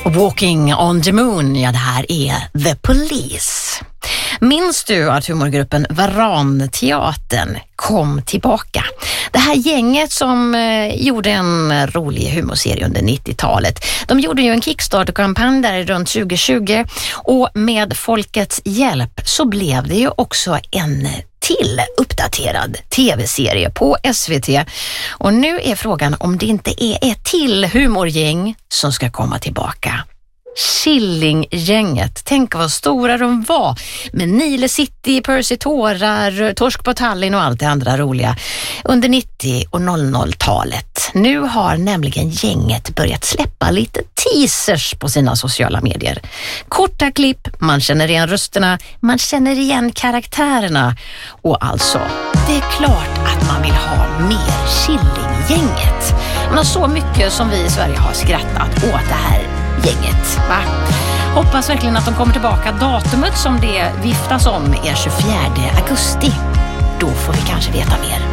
Walking on the Moon, ja det här är The Police. Minns du att humorgruppen Varanteatern kom tillbaka? Det här gänget som gjorde en rolig humorserie under 90-talet. De gjorde ju en Kickstarter-kampanj där runt 2020 och med folkets hjälp så blev det ju också en till uppdaterad tv-serie på SVT. Och nu är frågan om det inte är ett till humorgäng som ska komma tillbaka. Killinggänget. Tänk vad stora de var. Med Nile City, Percy Tårar, Torsk på Tallinn och allt det andra roliga under 90- och 00-talet. Nu har nämligen gänget börjat släppa lite teasers på sina sociala medier. Korta klipp, man känner igen rösterna, man känner igen karaktärerna. Och alltså, det är klart att man vill ha mer Killinggänget. Men har så mycket som vi i Sverige har skrattat åt det här gänget, va? Hoppas verkligen att de kommer tillbaka. Datumet som det viftas om är 24 augusti. Då får vi kanske veta mer.